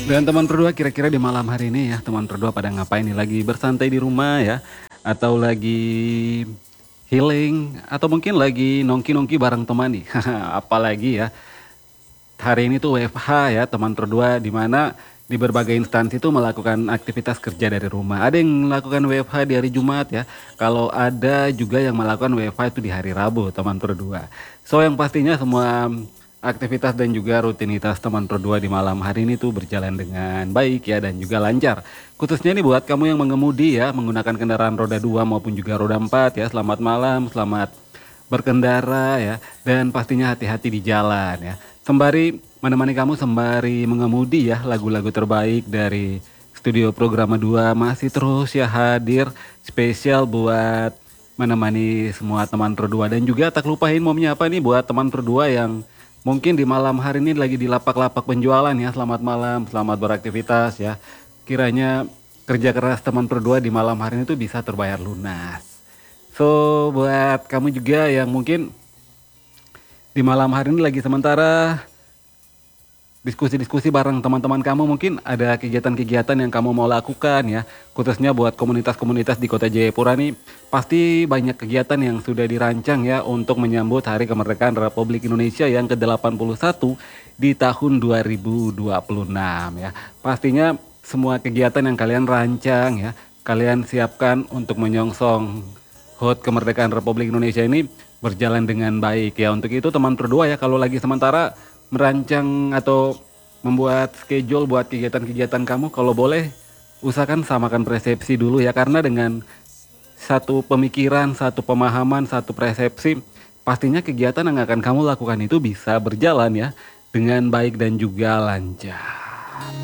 Dan teman berdua kira-kira di malam hari ini ya, teman berdua pada ngapain nih? Lagi bersantai di rumah ya? Atau lagi healing? Atau mungkin lagi nongki-nongki bareng teman nih? Apalagi ya, hari ini tuh WFH ya teman berdua, di mana di berbagai instansi tuh melakukan aktivitas kerja dari rumah. Ada yang melakukan WFH di hari Jumat ya. Kalau ada juga yang melakukan WFH itu di hari Rabu teman berdua. So yang pastinya semua aktivitas dan juga rutinitas teman berdua di malam hari ini tuh berjalan dengan baik ya dan juga lancar. Khususnya nih buat kamu yang mengemudi ya, menggunakan kendaraan roda 2 maupun juga roda 4 ya. Selamat malam, selamat berkendara ya, dan pastinya hati-hati di jalan ya. Sembari menemani kamu sembari mengemudi ya, lagu-lagu terbaik dari studio Programa 2 masih terus ya hadir spesial buat menemani semua teman berdua. Dan juga tak lupain mau menyapa nih buat teman berdua yang mungkin di malam hari ini lagi di lapak-lapak penjualan ya. Selamat malam, selamat beraktivitas ya. Kiranya kerja keras teman berdua di malam hari ini tuh bisa terbayar lunas. So buat kamu juga yang mungkin di malam hari ini lagi sementara diskusi-diskusi bareng teman-teman kamu, mungkin ada kegiatan-kegiatan yang kamu mau lakukan ya, khususnya buat komunitas-komunitas di Kota Jayapura nih, pasti banyak kegiatan yang sudah dirancang ya untuk menyambut Hari Kemerdekaan Republik Indonesia yang ke-81 di tahun 2026 ya. Pastinya semua kegiatan yang kalian rancang ya, kalian siapkan untuk menyongsong HUT Kemerdekaan Republik Indonesia ini berjalan dengan baik ya. Untuk itu teman berdua ya, kalau lagi sementara merancang atau membuat schedule buat kegiatan-kegiatan kamu, kalau boleh usahakan samakan persepsi dulu ya, karena dengan satu pemikiran, satu pemahaman, satu persepsi, pastinya kegiatan yang akan kamu lakukan itu bisa berjalan ya dengan baik dan juga lancar.